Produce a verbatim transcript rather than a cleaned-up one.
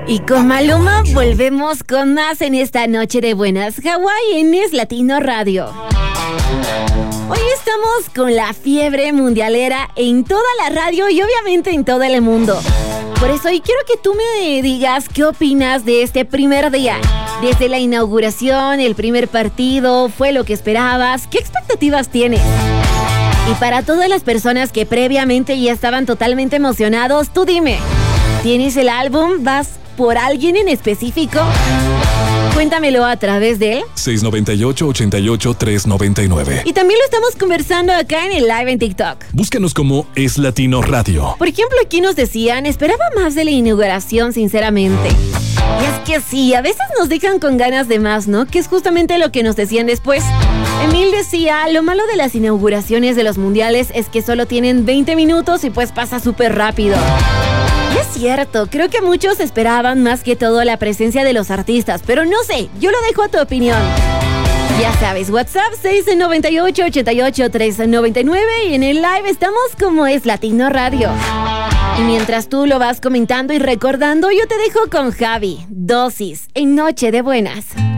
Y con Maluma volvemos con más en esta noche de buenas. Hawái en Es Latino Radio. Hoy estamos con la fiebre mundialera en toda la radio y obviamente en todo el mundo. Por eso hoy quiero que tú me digas qué opinas de este primer día. Desde la inauguración, el primer partido, ¿fue lo que esperabas? ¿Qué expectativas tienes? Y para todas las personas que previamente ya estaban totalmente emocionados, tú dime, ¿tienes el álbum? ¿Vas por alguien en específico? Cuéntamelo a través del seis nueve ocho, ocho ocho, tres nueve nueve. Y también lo estamos conversando acá en el live en TikTok. Búscanos como Es Latino Radio. Por ejemplo, aquí nos decían, esperaba más de la inauguración, sinceramente. Y es que sí, a veces nos dejan con ganas de más, ¿no? Que es justamente lo que nos decían después. Emil decía, lo malo de las inauguraciones de los mundiales es que solo tienen veinte minutos y pues pasa súper rápido. Y es cierto, creo que muchos esperaban más que todo la presencia de los artistas, pero no sé, yo lo dejo a tu opinión. Ya sabes, WhatsApp seis nueve ocho, ocho ocho, tres nueve nueve y en el live estamos como Es Latino Radio. Y mientras tú lo vas comentando y recordando, yo te dejo con Javi, Dosis, en Noche de Buenas.